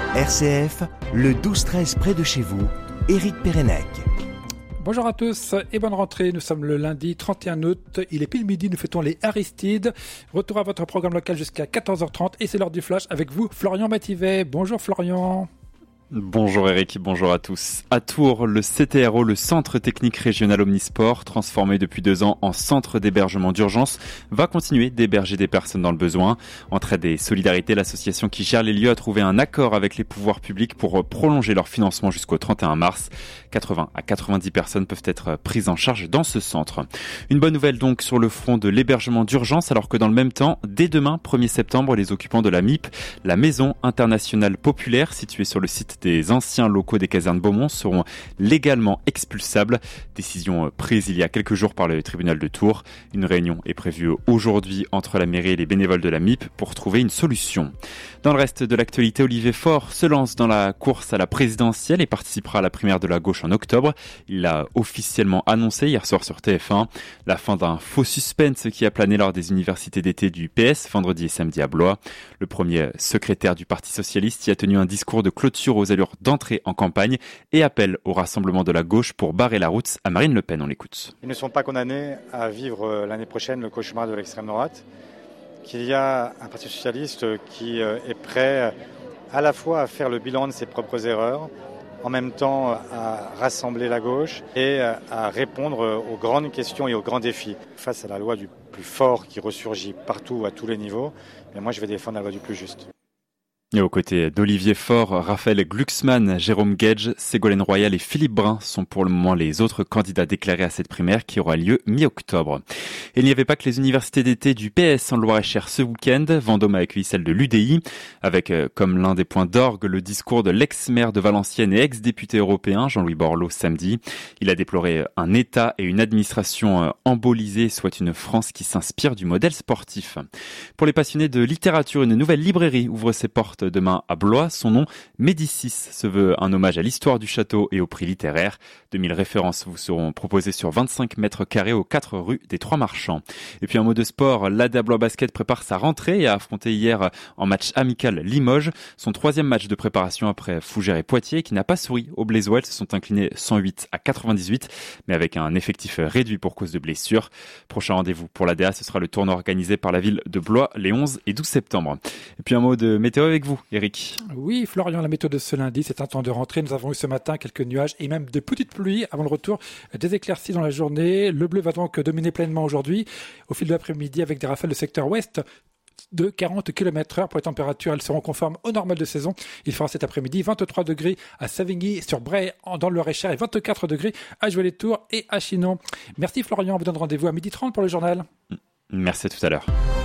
RCF, le 12-13 près de chez vous, Éric Pérenec. Bonjour à tous et bonne rentrée. Nous sommes le lundi 31 août. Il est pile midi, nous fêtons les Aristides. Retour à votre programme local jusqu'à 14h30 et c'est l'heure du flash avec vous, Florian Bativet. Bonjour Florian. Bonjour Eric, bonjour à tous. À Tours, le CTRO, le Centre Technique Régional Omnisport, transformé depuis 2 ans en centre d'hébergement d'urgence, va continuer d'héberger des personnes dans le besoin. Entraide et Solidarité, l'association qui gère les lieux, a trouvé un accord avec les pouvoirs publics pour prolonger leur financement jusqu'au 31 mars. 80 à 90 personnes peuvent être prises en charge dans ce centre. Une bonne nouvelle donc sur le front de l'hébergement d'urgence, alors que dans le même temps, dès demain, 1er septembre, les occupants de la MIP, la Maison Internationale Populaire, située sur le site des anciens locaux des casernes Beaumont, seront légalement expulsables. Décision prise il y a quelques jours par le tribunal de Tours. Une réunion est prévue aujourd'hui entre la mairie et les bénévoles de la MIP pour trouver une solution. Dans le reste de l'actualité, Olivier Faure se lance dans la course à la présidentielle et participera à la primaire de la gauche en octobre. Il l'a officiellement annoncé hier soir sur TF1. La fin d'un faux suspense qui a plané lors des universités d'été du PS vendredi et samedi à Blois. Le premier secrétaire du Parti socialiste y a tenu un discours de clôture aux allures d'entrée en campagne et appelle au rassemblement de la gauche pour barrer la route à Marine Le Pen. On l'écoute. Ils ne sont pas condamnés à vivre l'année prochaine le cauchemar de l'extrême droite. Qu'il y a un Parti socialiste qui est prêt à la fois à faire le bilan de ses propres erreurs, en même temps à rassembler la gauche et à répondre aux grandes questions et aux grands défis. Face à la loi du plus fort qui ressurgit partout, à tous les niveaux, mais moi je vais défendre la loi du plus juste. Et aux côtés d'Olivier Faure, Raphaël Glucksmann, Jérôme Gage, Ségolène Royal et Philippe Brun sont pour le moment les autres candidats déclarés à cette primaire qui aura lieu mi-octobre. Et il n'y avait pas que les universités d'été du PS en Loir-et-Cher ce week-end. Vendôme a accueilli celle de l'UDI, avec comme l'un des points d'orgue le discours de l'ex-maire de Valenciennes et ex-député européen Jean-Louis Borloo samedi. Il a déploré un État et une administration embolisés, soit une France qui s'inspire du modèle sportif. Pour les passionnés de littérature, une nouvelle librairie ouvre ses portes demain à Blois. Son nom, Médicis, se veut un hommage à l'histoire du château et au prix littéraire. 2000 références vous seront proposées sur 25 mètres carrés aux 4 rues des Trois Marchands. Et puis un mot de sport, l'ADA Blois Basket prépare sa rentrée et a affronté hier en match amical Limoges. Son 3e match de préparation après Fougères et Poitiers qui n'a pas souri aux Blésois. Elles se sont inclinés 108 à 98, mais avec un effectif réduit pour cause de blessures. Prochain rendez-vous pour l'ADA, ce sera le tournoi organisé par la ville de Blois les 11 et 12 septembre. Et puis un mot de météo avec vous, Eric. Oui, Florian, la météo de ce lundi, c'est un temps de rentrée. Nous avons eu ce matin quelques nuages et même de petites pluies avant le retour des éclaircies dans la journée. Le bleu va donc dominer pleinement aujourd'hui au fil de l'après-midi avec des rafales de secteur ouest de 40 km/h. Pour les températures, elles seront conformes au normal de saison. Il fera cet après-midi 23 degrés à Savigny, sur Bray, dans le Loir-et-Cher, et 24 degrés à Joué-les-Tours et à Chinon. Merci Florian, on vous donne rendez-vous à 12h30 pour le journal. Merci, à tout à l'heure.